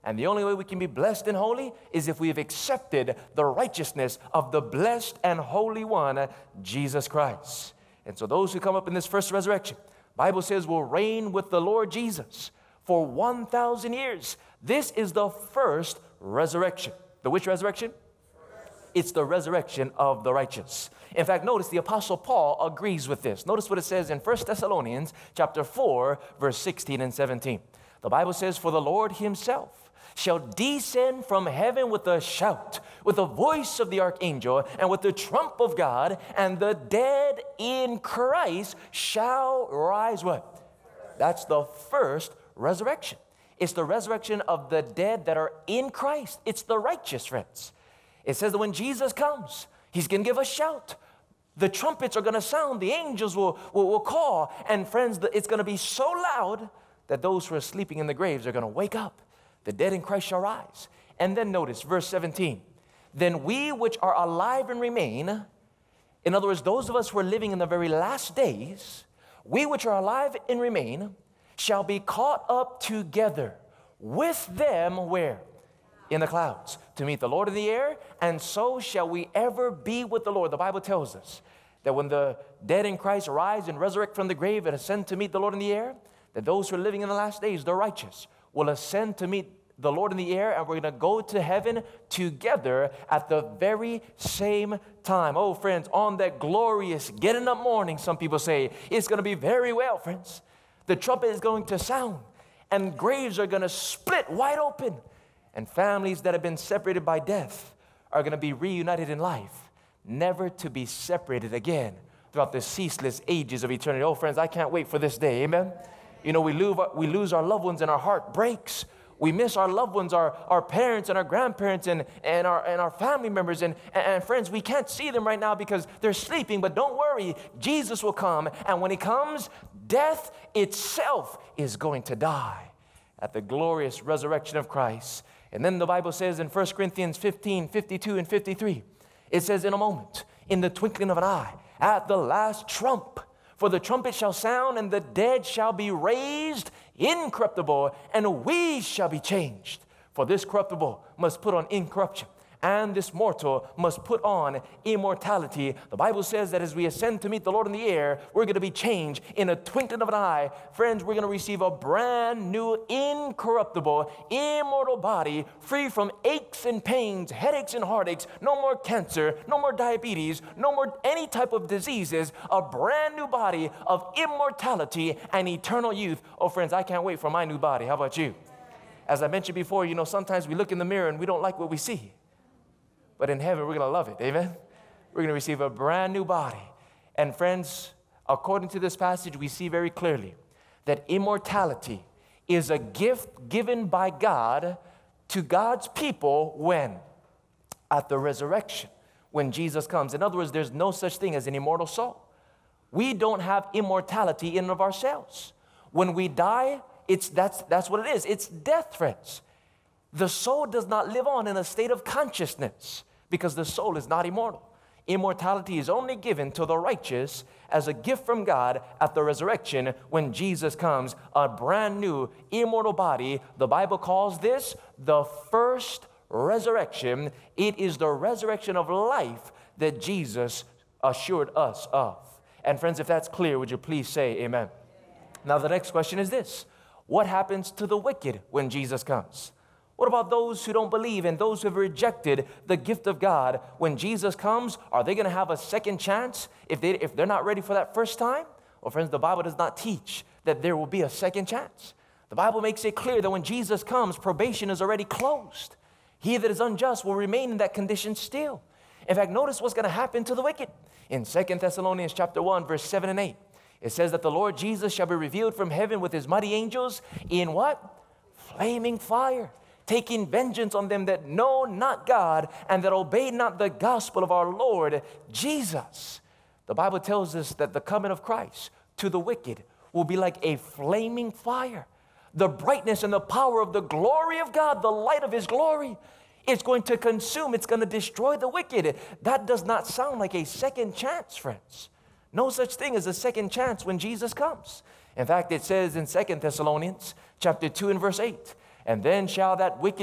And the only way we can be blessed and holy is if we have accepted the righteousness of the blessed and holy one, Jesus Christ. And so those who come up in this first resurrection, Bible says, will reign with the Lord Jesus for 1,000 years. This is the first resurrection. The which resurrection? It's the resurrection of the righteous. In fact, notice the Apostle Paul agrees with this. Notice what it says in 1 Thessalonians chapter 4, verse 16 and 17. The Bible says, for the Lord himself shall descend from heaven with a shout, with the voice of the archangel, and with the trump of God, and the dead in Christ shall rise what? That's the first resurrection. It's the resurrection of the dead that are in Christ. It's the righteous, friends. It says that when Jesus comes, he's going to give a shout. The trumpets are going to sound. The angels will call. And friends, it's going to be so loud that those who are sleeping in the graves are going to wake up. The dead in Christ shall rise. And then notice verse 17. Then we which are alive and remain, in other words, those of us who are living in the very last days, we which are alive and remain shall be caught up together with them where? In the clouds, to meet the Lord in the air, and so shall we ever be with the Lord. The Bible tells us that when the dead in Christ rise and resurrect from the grave and ascend to meet the Lord in the air, that those who are living in the last days, the righteous, will ascend to meet the Lord in the air, and we're going to go to heaven together at the very same time. Oh, friends, on that glorious getting up morning, some people say, it's going to be very well, friends. The trumpet is going to sound, and graves are going to split wide open, and families that have been separated by death are going to be reunited in life, never to be separated again throughout the ceaseless ages of eternity. Oh, friends, I can't wait for this day. Amen? You know, we lose our loved ones and our heart breaks. We miss our loved ones, our parents and our grandparents and our family members. And friends, we can't see them right now because they're sleeping. But don't worry, Jesus will come. And when he comes, death itself is going to die at the glorious resurrection of Christ. And then the Bible says in 1 Corinthians 15, 52 and 53, it says, in a moment, in the twinkling of an eye, at the last trump, for the trumpet shall sound, and the dead shall be raised incorruptible, and we shall be changed. For this corruptible must put on incorruption, and this mortal must put on immortality. The Bible says that as we ascend to meet the Lord in the air, we're going to be changed in a twinkling of an eye. Friends, we're going to receive a brand new, incorruptible, immortal body, free from aches and pains, headaches and heartaches, no more cancer, no more diabetes, no more any type of diseases, a brand new body of immortality and eternal youth. Oh, friends, I can't wait for my new body. How about you? As I mentioned before, you know, sometimes we look in the mirror and we don't like what we see. But in heaven, we're going to love it. Amen? We're going to receive a brand new body. And friends, according to this passage, we see very clearly that immortality is a gift given by God to God's people when? At the resurrection, when Jesus comes. In other words, there's no such thing as an immortal soul. We don't have immortality in and of ourselves. When we die, that's what it is. It's death, friends. The soul does not live on in a state of consciousness because the soul is not immortal. Immortality is only given to the righteous as a gift from God at the resurrection when Jesus comes, a brand new immortal body. The Bible calls this the first resurrection. It is the resurrection of life that Jesus assured us of. And friends, if that's clear, would you please say amen? Now the next question is this. What happens to the wicked when Jesus comes? What about those who don't believe and those who have rejected the gift of God? When Jesus comes, are they going to have a second chance if they're not ready for that first time? Well, friends, the Bible does not teach that there will be a second chance. The Bible makes it clear that when Jesus comes, probation is already closed. He that is unjust will remain in that condition still. In fact, notice what's going to happen to the wicked. In 2 Thessalonians chapter 1, verse 7 and 8, it says that the Lord Jesus shall be revealed from heaven with his mighty angels in what? Flaming fire, taking vengeance on them that know not God and that obey not the gospel of our Lord Jesus. The Bible tells us that the coming of Christ to the wicked will be like a flaming fire. The brightness and the power of the glory of God, the light of his glory, it's going to consume, it's going to destroy the wicked. That does not sound like a second chance, friends. No such thing as a second chance when Jesus comes. In fact, it says in 2 Thessalonians chapter 2 and verse 8, And then shall that wicked